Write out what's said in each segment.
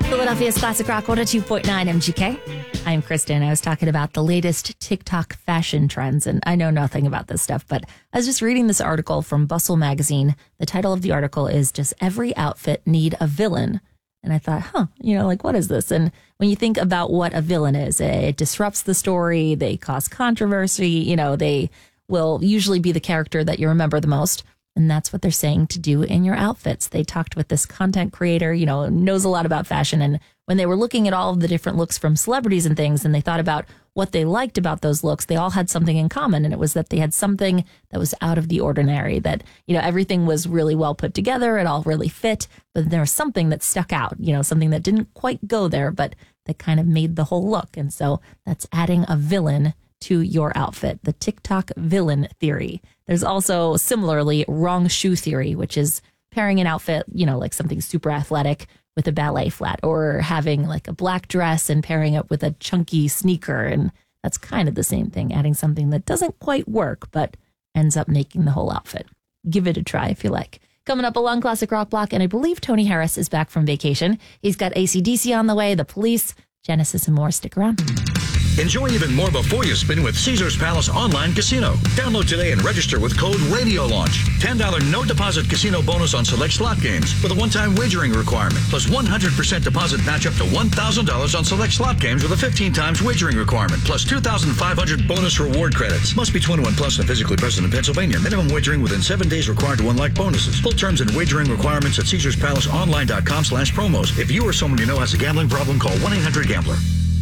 Philadelphia's Classic Rock 102.9 MGK. I'm Kristen. I was talking about the latest TikTok fashion trends, and I know nothing about this stuff, but I was just reading this article from Bustle magazine. The title of the article is, Does Every Outfit Need a Villain? And I thought, what is this? And when you think about what a villain is, it disrupts the story, they cause controversy, they will usually be the character that you remember the most. And that's what they're saying to do in your outfits. They talked with this content creator, knows a lot about fashion. And when they were looking at all of the different looks from celebrities and things, and they thought about what they liked about those looks, they all had something in common. And it was that they had something that was out of the ordinary, that, everything was really well put together. It all really fit. But there was something that stuck out, something that didn't quite go there, but that kind of made the whole look. And so that's adding a villain to your outfit, the TikTok villain theory. There's also similarly wrong shoe theory, which is pairing an outfit, like something super athletic with a ballet flat, or having like a black dress and pairing it with a chunky sneaker. And that's kind of the same thing, adding something that doesn't quite work, but ends up making the whole outfit. Give it a try if you like. Coming up along Classic Rock Block, and I believe Tony Harris is back from vacation. He's got AC/DC on the way, The Police, Genesis, and more. Stick around. Enjoy even more before you spin with Caesars Palace Online Casino. Download today and register with code RADIOLAUNCH. $10 no deposit casino bonus on select slot games with a one-time wagering requirement. Plus 100% deposit match up to $1,000 on select slot games with a 15 times wagering requirement. Plus 2,500 bonus reward credits. Must be 21 plus and physically present in Pennsylvania. Minimum wagering within 7 days required to unlock bonuses. Full terms and wagering requirements at CaesarsPalaceOnline.com/promos. If you or someone you know has a gambling problem, call 1-800-GAMBLER.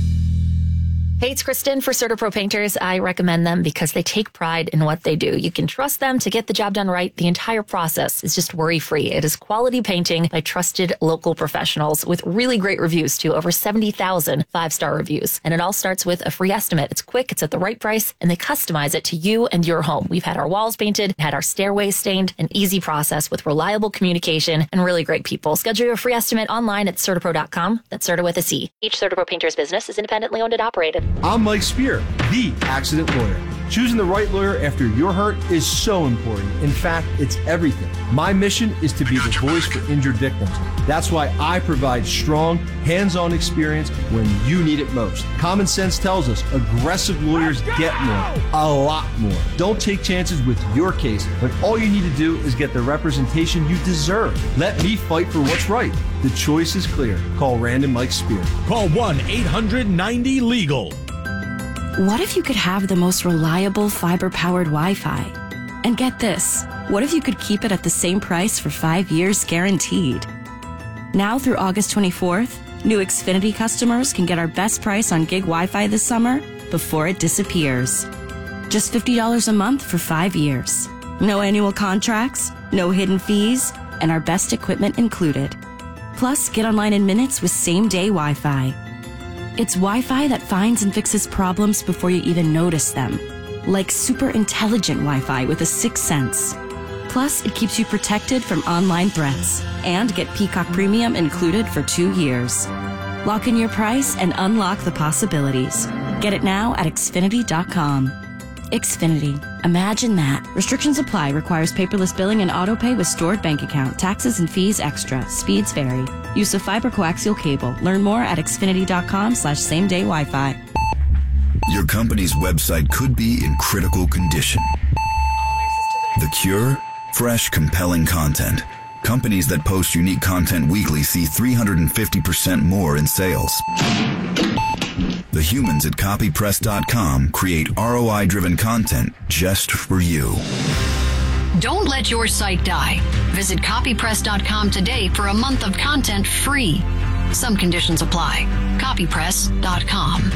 Hey, it's Kristen for CertaPro Painters. I recommend them because they take pride in what they do. You can trust them to get the job done right. The entire process is just worry-free. It is quality painting by trusted local professionals with really great reviews too. Over 70,000 five-star reviews. And it all starts with a free estimate. It's quick, it's at the right price, and they customize it to you and your home. We've had our walls painted, had our stairways stained, an easy process with reliable communication and really great people. Schedule your free estimate online at CertaPro.com. That's Certa with a C. Each CertaPro Painters business is independently owned and operated. I'm Mike Spear, the accident lawyer. Choosing the right lawyer after you're hurt is so important. In fact, it's everything. My mission is to be the voice for injured victims. That's why I provide strong, hands-on experience when you need it most. Common sense tells us aggressive lawyers get more, a lot more. Don't take chances with your case when all you need to do is get the representation you deserve. Let me fight for what's right. The choice is clear. Call Rand Mike Spear. Call 1-800-90-LEGAL. What if you could have the most reliable fiber-powered Wi-Fi? And get this, what if you could keep it at the same price for 5 years guaranteed? Now through August 24th, new Xfinity customers can get our best price on gig Wi-Fi this summer before it disappears. Just $50 a month for 5 years. No annual contracts, no hidden fees, and our best equipment included. Plus, get online in minutes with same-day Wi-Fi. It's Wi-Fi that finds and fixes problems before you even notice them. Like super intelligent Wi-Fi with a sixth sense. Plus, it keeps you protected from online threats. And get Peacock Premium included for 2 years. Lock in your price and unlock the possibilities. Get it now at Xfinity.com. Xfinity. Imagine that. Restrictions apply. Requires paperless billing and autopay with stored bank account. Taxes and fees extra. Speeds vary. Use of fiber coaxial cable. Learn more at Xfinity.com/same-day Wi-Fi. Your company's website could be in critical condition. The cure? Fresh, compelling content. Companies that post unique content weekly see 350% more in sales. The humans at copypress.com create ROI-driven content just for you. Don't let your site die. Visit copypress.com today for a month of content free. Some conditions apply. Copypress.com.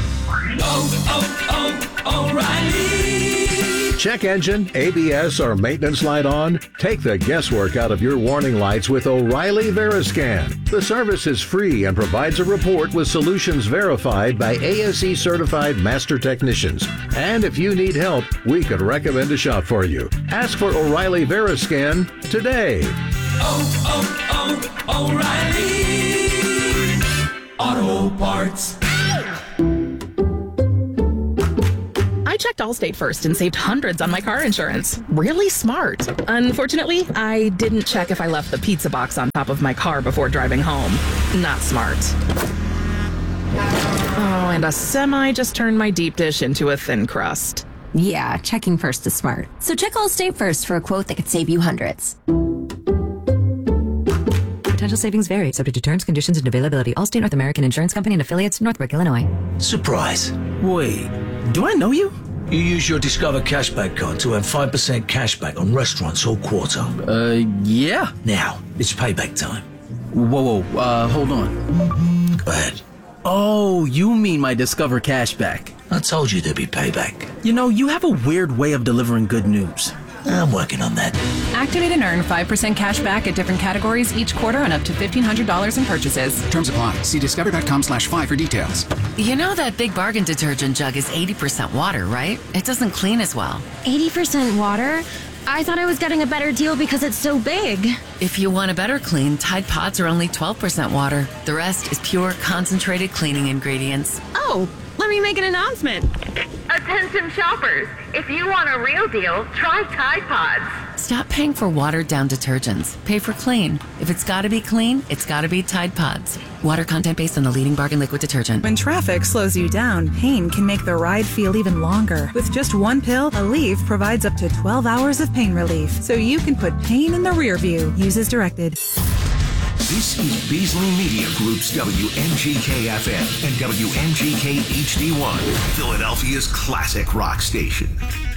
O'Reilly. Check engine, ABS, or maintenance light on? Take the guesswork out of your warning lights with O'Reilly Veriscan. The service is free and provides a report with solutions verified by ASE certified master technicians. And if you need help, we could recommend a shop for you. Ask for O'Reilly Veriscan today. O'Reilly Auto Parts. checked Allstate first and saved hundreds on my car insurance. Really smart. Unfortunately, I didn't check if I left the pizza box on top of my car before driving home. Not smart. Oh, and a semi just turned my deep dish into a thin crust. Yeah, checking first is smart. So check Allstate first for a quote that could save you hundreds. Potential savings vary, subject to terms, conditions, and availability. Allstate North American Insurance Company and affiliates, Northbrook, Illinois. Surprise. Wait, do I know you? You use your Discover Cashback card to earn 5% cashback on restaurants all quarter. Yeah. Now, it's payback time. Whoa, hold on. Go ahead. Oh, you mean my Discover Cashback. I told you there'd be payback. You know, you have a weird way of delivering good news. I'm working on that. Activate and earn 5% cash back at different categories each quarter on up to $1,500 in purchases. Terms apply. See discover.com/5 for details. You know that Big Bargain detergent jug is 80% water, right? It doesn't clean as well. 80% water? I thought I was getting a better deal because it's so big. If you want a better clean, Tide Pods are only 12% water. The rest is pure, concentrated cleaning ingredients. Oh, let me make an announcement. Attention shoppers, if you want a real deal, try Tide Pods. Stop paying for watered-down detergents. Pay for clean. If it's gotta be clean, it's gotta be Tide Pods. Water content based on the leading bargain liquid detergent. When traffic slows you down, pain can make the ride feel even longer. With just one pill, Aleve provides up to 12 hours of pain relief, so you can put pain in the rear view. Use as directed. This is Beasley Media Group's WMGK-FM and WMGK HD1, Philadelphia's classic rock station.